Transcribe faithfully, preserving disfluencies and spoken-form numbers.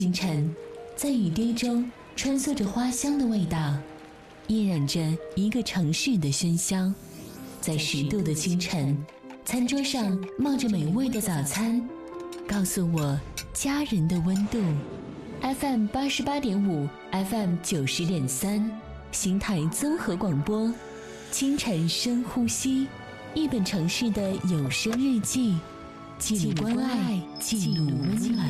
清晨，在雨滴中穿梭着花香的味道，依染着一个城市的喧嚣。在十度的清晨，餐桌上冒着美味的早餐，告诉我家人的温度。F M 八十八点五 ，F M 九十点三，新台综合广播。清晨深呼吸，一本城市的有声日记，记录关爱，记录温暖。